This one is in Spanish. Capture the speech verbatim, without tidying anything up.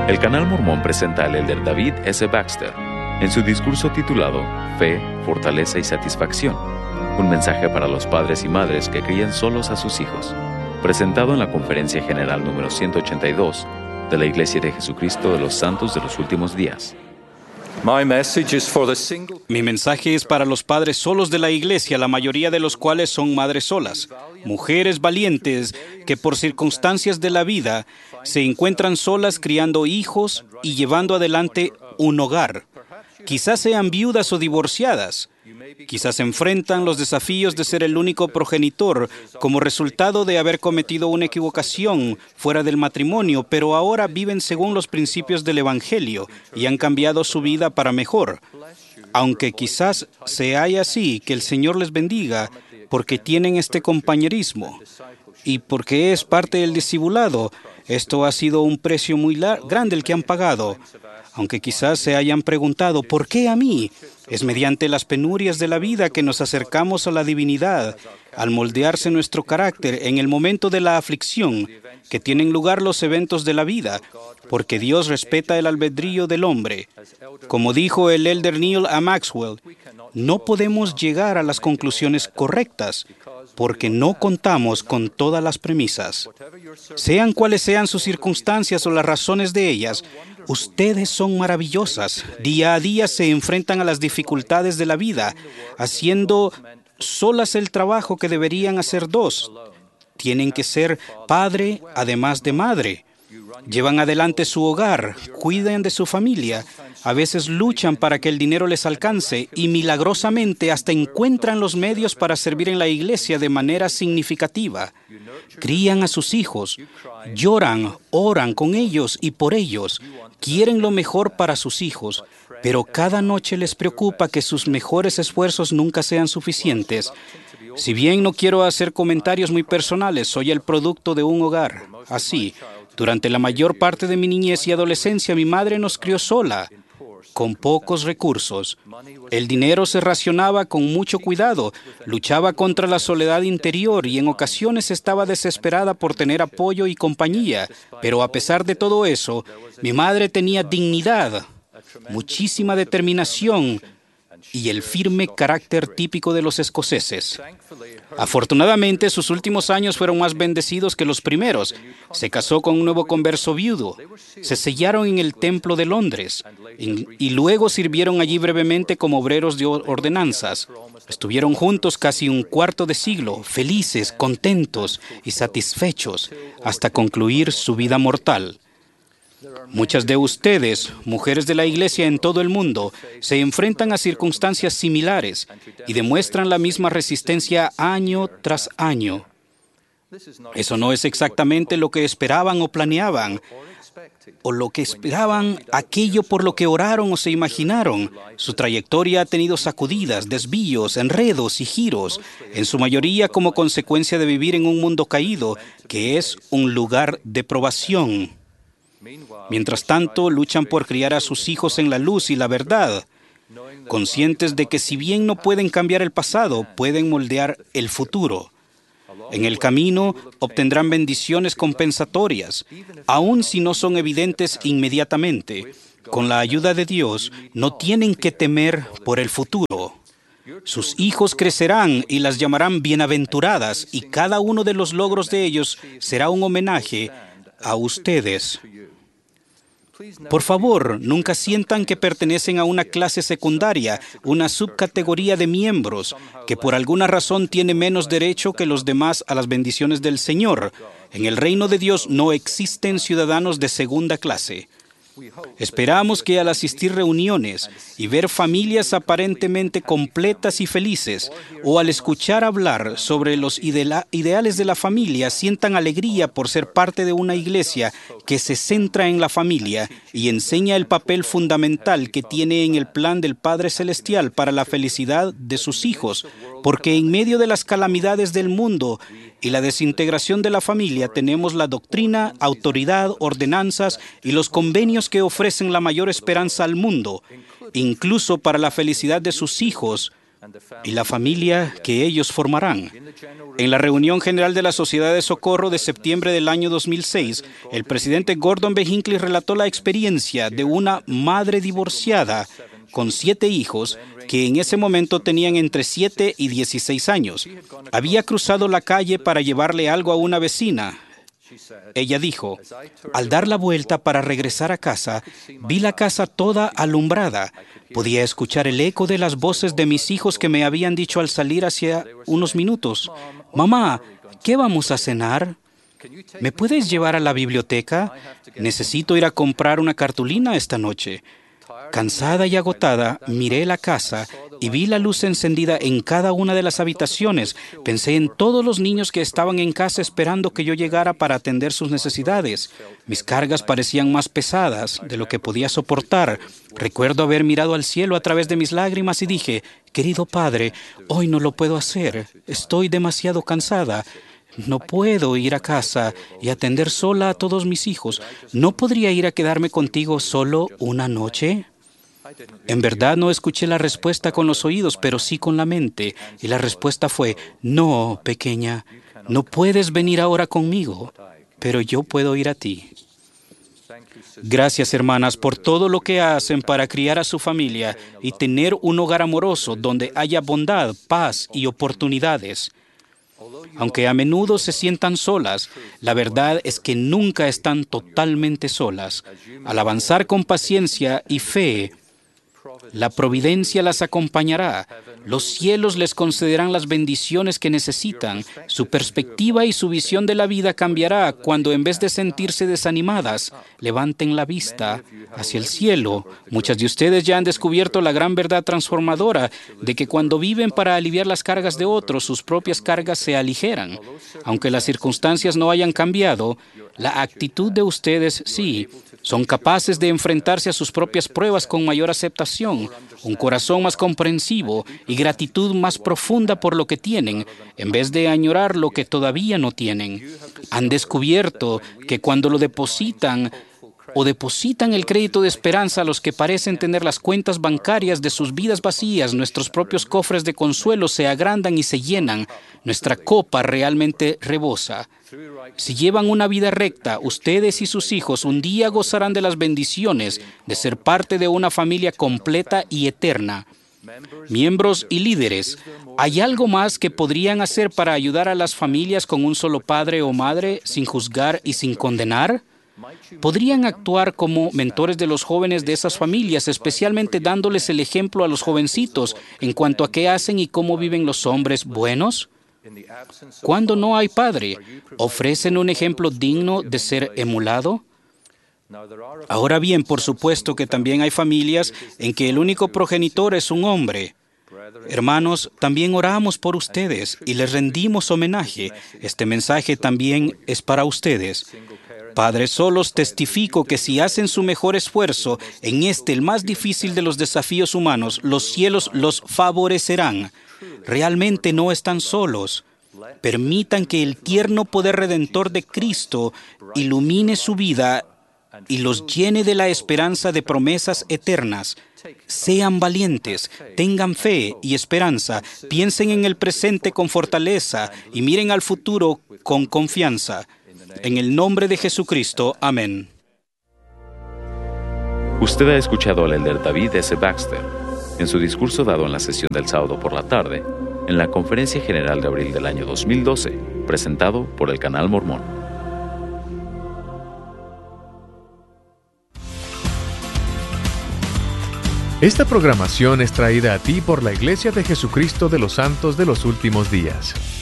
El Canal Mormón presenta al elder David S. Baxter en su discurso titulado Fe, Fortaleza y Satisfacción, un mensaje para los padres y madres que crían solos a sus hijos, presentado en la Conferencia General número ciento ochenta y dos de la Iglesia de Jesucristo de los Santos de los Últimos Días. Mi mensaje es para los padres solos de la iglesia, la mayoría de los cuales son madres solas, mujeres valientes que por circunstancias de la vida se encuentran solas criando hijos y llevando adelante un hogar. Quizás sean viudas o divorciadas. Quizás enfrentan los desafíos de ser el único progenitor como resultado de haber cometido una equivocación fuera del matrimonio, pero ahora viven según los principios del Evangelio y han cambiado su vida para mejor. Aunque quizás se haya así, que el Señor les bendiga porque tienen este compañerismo y porque es parte del discipulado. Esto ha sido un precio muy grande el que han pagado. Aunque quizás se hayan preguntado, ¿por qué a mí? Es mediante las penurias de la vida que nos acercamos a la divinidad, al moldearse nuestro carácter en el momento de la aflicción, que tienen lugar los eventos de la vida, porque Dios respeta el albedrío del hombre. Como dijo el elder Neil A. Maxwell, no podemos llegar a las conclusiones correctas, porque no contamos con todas las premisas. Sean cuales sean sus circunstancias o las razones de ellas, ustedes son maravillosas. Día a día se enfrentan a las dificultades de la vida, haciendo solas el trabajo que deberían hacer dos. Tienen que ser padre además de madre. Llevan adelante su hogar, cuidan de su familia, a veces luchan para que el dinero les alcance y milagrosamente hasta encuentran los medios para servir en la iglesia de manera significativa. Crían a sus hijos, lloran, oran con ellos y por ellos, quieren lo mejor para sus hijos, pero cada noche les preocupa que sus mejores esfuerzos nunca sean suficientes. Si bien no quiero hacer comentarios muy personales, soy el producto de un hogar. Así, durante la mayor parte de mi niñez y adolescencia, mi madre nos crió sola, con pocos recursos. El dinero se racionaba con mucho cuidado, luchaba contra la soledad interior y en ocasiones estaba desesperada por tener apoyo y compañía. Pero a pesar de todo eso, mi madre tenía dignidad, muchísima determinación y el firme carácter típico de los escoceses. Afortunadamente, sus últimos años fueron más bendecidos que los primeros. Se casó con un nuevo converso viudo. Se sellaron en el Templo de Londres y, y luego sirvieron allí brevemente como obreros de ordenanzas. Estuvieron juntos casi un cuarto de siglo, felices, contentos y satisfechos, hasta concluir su vida mortal. Muchas de ustedes, mujeres de la iglesia en todo el mundo, se enfrentan a circunstancias similares y demuestran la misma resistencia año tras año. Eso no es exactamente lo que esperaban o planeaban, o lo que esperaban, aquello por lo que oraron o se imaginaron. Su trayectoria ha tenido sacudidas, desvíos, enredos y giros, en su mayoría como consecuencia de vivir en un mundo caído, que es un lugar de probación. Mientras tanto, luchan por criar a sus hijos en la luz y la verdad, conscientes de que si bien no pueden cambiar el pasado, pueden moldear el futuro. En el camino obtendrán bendiciones compensatorias, aun si no son evidentes inmediatamente. Con la ayuda de Dios, no tienen que temer por el futuro. Sus hijos crecerán y las llamarán bienaventuradas, y cada uno de los logros de ellos será un homenaje a ustedes. Por favor, nunca sientan que pertenecen a una clase secundaria, una subcategoría de miembros, que por alguna razón tiene menos derecho que los demás a las bendiciones del Señor. En el reino de Dios no existen ciudadanos de segunda clase. Esperamos que al asistir reuniones y ver familias aparentemente completas y felices, o al escuchar hablar sobre los idea- ideales de la familia, sientan alegría por ser parte de una iglesia que se centra en la familia y enseña el papel fundamental que tiene en el plan del Padre Celestial para la felicidad de sus hijos, porque en medio de las calamidades del mundo y la desintegración de la familia tenemos la doctrina, autoridad, ordenanzas y los convenios que ofrecen la mayor esperanza al mundo, incluso para la felicidad de sus hijos, y la familia que ellos formarán. En la reunión general de la Sociedad de Socorro de septiembre del año dos mil seis, el presidente Gordon B. Hinckley relató la experiencia de una madre divorciada con siete hijos que en ese momento tenían entre siete y dieciséis años. Había cruzado la calle para llevarle algo a una vecina. Ella dijo, al dar la vuelta para regresar a casa, vi la casa toda alumbrada. Podía escuchar el eco de las voces de mis hijos que me habían dicho al salir hacía unos minutos, mamá, ¿qué vamos a cenar? ¿Me puedes llevar a la biblioteca? Necesito ir a comprar una cartulina esta noche. Cansada y agotada, miré la casa y vi la luz encendida en cada una de las habitaciones. Pensé en todos los niños que estaban en casa esperando que yo llegara para atender sus necesidades. Mis cargas parecían más pesadas de lo que podía soportar. Recuerdo haber mirado al cielo a través de mis lágrimas y dije, querido Padre, hoy no lo puedo hacer. Estoy demasiado cansada. No puedo ir a casa y atender sola a todos mis hijos. ¿No podría ir a quedarme contigo solo una noche? En verdad no escuché la respuesta con los oídos, pero sí con la mente. Y la respuesta fue, no, pequeña, no puedes venir ahora conmigo, pero yo puedo ir a ti. Gracias, hermanas, por todo lo que hacen para criar a su familia y tener un hogar amoroso donde haya bondad, paz y oportunidades. Aunque a menudo se sientan solas, la verdad es que nunca están totalmente solas. Al avanzar con paciencia y fe, la providencia las acompañará. Los cielos les concederán las bendiciones que necesitan. Su perspectiva y su visión de la vida cambiará cuando, en vez de sentirse desanimadas, levanten la vista hacia el cielo. Muchas de ustedes ya han descubierto la gran verdad transformadora de que cuando viven para aliviar las cargas de otros, sus propias cargas se aligeran. Aunque las circunstancias no hayan cambiado, la actitud de ustedes sí. Son capaces de enfrentarse a sus propias pruebas con mayor aceptación, un corazón más comprensivo y gratitud más profunda por lo que tienen, en vez de añorar lo que todavía no tienen. Han descubierto que cuando lo depositan o depositan el crédito de esperanza a los que parecen tener las cuentas bancarias de sus vidas vacías, nuestros propios cofres de consuelo se agrandan y se llenan. Nuestra copa realmente rebosa. Si llevan una vida recta, ustedes y sus hijos un día gozarán de las bendiciones de ser parte de una familia completa y eterna. Miembros y líderes, ¿hay algo más que podrían hacer para ayudar a las familias con un solo padre o madre sin juzgar y sin condenar? ¿Podrían actuar como mentores de los jóvenes de esas familias, especialmente dándoles el ejemplo a los jovencitos en cuanto a qué hacen y cómo viven los hombres buenos? Cuando no hay padre, ¿ofrecen un ejemplo digno de ser emulado? Ahora bien, por supuesto que también hay familias en que el único progenitor es un hombre. Hermanos, también oramos por ustedes y les rendimos homenaje. Este mensaje también es para ustedes. Padres solos, testifico que si hacen su mejor esfuerzo en este, el más difícil de los desafíos humanos, los cielos los favorecerán. Realmente no están solos. Permitan que el tierno poder redentor de Cristo ilumine su vida y los llene de la esperanza de promesas eternas. Sean valientes, tengan fe y esperanza, piensen en el presente con fortaleza y miren al futuro con confianza. En el nombre de Jesucristo, amén. Usted ha escuchado al elder David S. Baxter en su discurso dado en la sesión del sábado por la tarde, en la Conferencia General de abril del año dos mil doce, presentado por el Canal Mormón. Esta programación es traída a ti por la Iglesia de Jesucristo de los Santos de los Últimos Días.